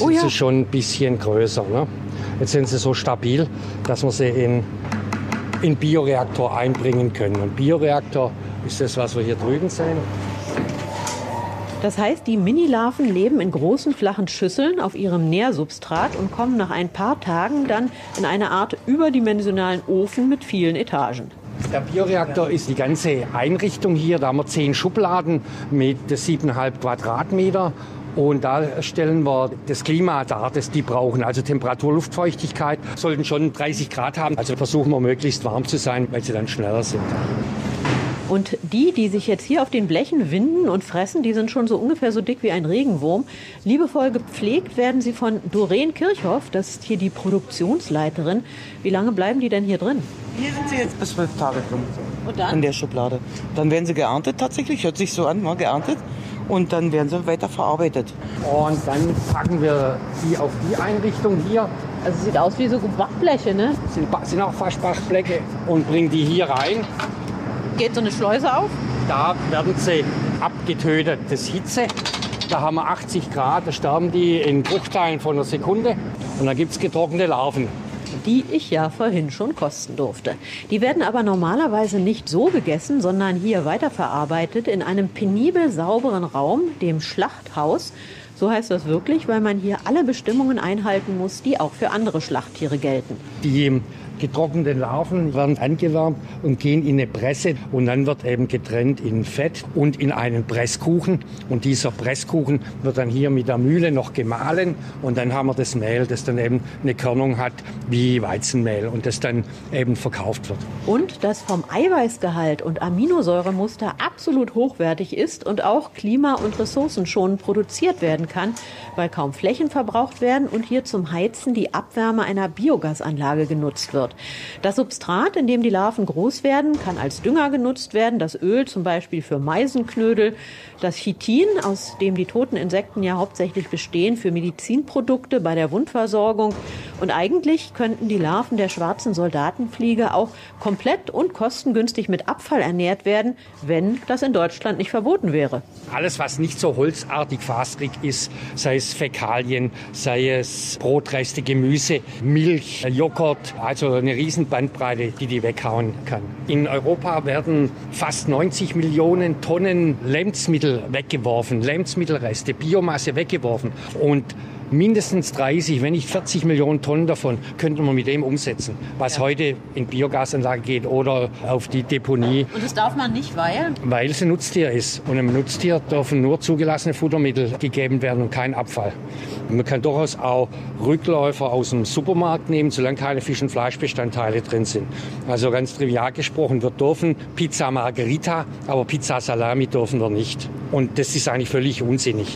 sind sie schon ein bisschen größer. Ne? Jetzt sind sie so stabil, dass wir sie in Bioreaktor einbringen können. Und Bioreaktor ist das, was wir hier drüben sehen. Das heißt, die Mini-Larven leben in großen, flachen Schüsseln auf ihrem Nährsubstrat und kommen nach ein paar Tagen dann in eine Art überdimensionalen Ofen mit vielen Etagen. Der Bioreaktor ist die ganze Einrichtung hier. Da haben wir 10 Schubladen mit 7,5 Quadratmeter. Und da stellen wir das Klima dar, das die brauchen. Also Temperatur, Luftfeuchtigkeit sollten schon 30 Grad haben. Also versuchen wir möglichst warm zu sein, weil sie dann schneller sind. Und die sich jetzt hier auf den Blechen winden und fressen, die sind schon so ungefähr so dick wie ein Regenwurm. Liebevoll gepflegt werden sie von Doreen Kirchhoff, das ist hier die Produktionsleiterin. Wie lange bleiben die denn hier drin? Hier sind sie jetzt bis 5 Tage drin. Und dann? In der Schublade. Dann werden sie geerntet tatsächlich, hört sich so an, mal geerntet. Und dann werden sie weiter verarbeitet. Und dann packen wir die auf die Einrichtung hier. Also es sieht aus wie so Backbleche, ne? Sind auch fast Backbleche und bringen die hier rein. Geht so eine Schleuse auf? Da werden sie abgetötet. Das Hitze, da haben wir 80 Grad, da sterben die in Bruchteilen von einer Sekunde. Und dann gibt es getrocknete Larven. Die ich ja vorhin schon kosten durfte. Die werden aber normalerweise nicht so gegessen, sondern hier weiterverarbeitet in einem penibel sauberen Raum, dem Schlachthaus. So heißt das wirklich, weil man hier alle Bestimmungen einhalten muss, die auch für andere Schlachttiere gelten. Die getrockneten Larven werden angewärmt und gehen in eine Presse. Und dann wird eben getrennt in Fett und in einen Presskuchen. Und dieser Presskuchen wird dann hier mit der Mühle noch gemahlen. Und dann haben wir das Mehl, das dann eben eine Körnung hat wie Weizenmehl und das dann eben verkauft wird. Und das vom Eiweißgehalt und Aminosäuremuster absolut hochwertig ist und auch klima- und ressourcenschonend produziert werden kann, weil kaum Flächen verbraucht werden und hier zum Heizen die Abwärme einer Biogasanlage genutzt wird. Das Substrat, in dem die Larven groß werden, kann als Dünger genutzt werden. Das Öl zum Beispiel für Meisenknödel. Das Chitin, aus dem die toten Insekten ja hauptsächlich bestehen, für Medizinprodukte bei der Wundversorgung. Und eigentlich könnten die Larven der schwarzen Soldatenfliege auch komplett und kostengünstig mit Abfall ernährt werden, wenn das in Deutschland nicht verboten wäre. Alles, was nicht so holzartig faserig ist, sei es Fäkalien, sei es Brotreste, Gemüse, Milch, Joghurt, also eine riesen Bandbreite, die weghauen kann. In Europa werden fast 90 Millionen Tonnen Lebensmittel weggeworfen, Lebensmittelreste, Biomasse weggeworfen und mindestens 30, wenn nicht 40 Millionen Tonnen davon könnte man mit dem umsetzen, was heute in Biogasanlagen geht oder auf die Deponie. Und das darf man nicht, weil? Weil es ein Nutztier ist. Und einem Nutztier dürfen nur zugelassene Futtermittel gegeben werden und kein Abfall. Und man kann durchaus auch Rückläufer aus dem Supermarkt nehmen, solange keine Fisch- und Fleischbestandteile drin sind. Also ganz trivial gesprochen, wir dürfen Pizza Margherita, aber Pizza Salami dürfen wir nicht. Und das ist eigentlich völlig unsinnig.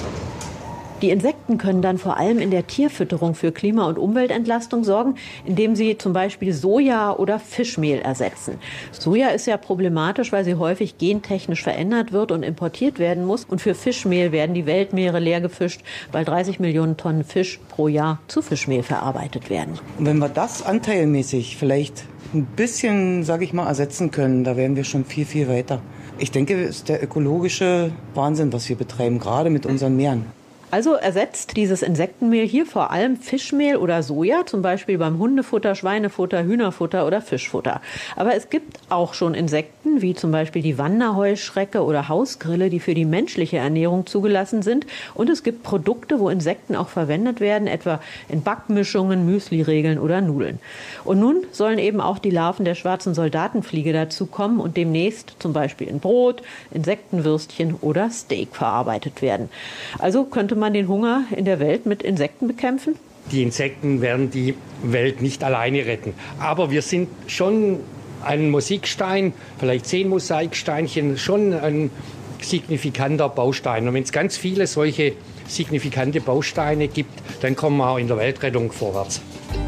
Die Insekten können dann vor allem in der Tierfütterung für Klima- und Umweltentlastung sorgen, indem sie zum Beispiel Soja oder Fischmehl ersetzen. Soja ist ja problematisch, weil sie häufig gentechnisch verändert wird und importiert werden muss. Und für Fischmehl werden die Weltmeere leer gefischt, weil 30 Millionen Tonnen Fisch pro Jahr zu Fischmehl verarbeitet werden. Und wenn wir das anteilmäßig vielleicht ein bisschen, sage ich mal, ersetzen können, da wären wir schon viel, viel weiter. Ich denke, es ist der ökologische Wahnsinn, was wir betreiben, gerade mit unseren Meeren. Also ersetzt dieses Insektenmehl hier vor allem Fischmehl oder Soja, zum Beispiel beim Hundefutter, Schweinefutter, Hühnerfutter oder Fischfutter. Aber es gibt auch schon Insekten, wie zum Beispiel die Wanderheuschrecke oder Hausgrille, die für die menschliche Ernährung zugelassen sind. Und es gibt Produkte, wo Insekten auch verwendet werden, etwa in Backmischungen, Müsliregeln oder Nudeln. Und nun sollen eben auch die Larven der schwarzen Soldatenfliege dazukommen und demnächst zum Beispiel in Brot, Insektenwürstchen oder Steak verarbeitet werden. Also könnte man den Hunger in der Welt mit Insekten bekämpfen? Die Insekten werden die Welt nicht alleine retten. Aber wir sind schon ein Mosaikstein, vielleicht 10 Mosaiksteinchen, schon ein signifikanter Baustein. Und wenn es ganz viele solche signifikante Bausteine gibt, dann kommen wir auch in der Weltrettung vorwärts.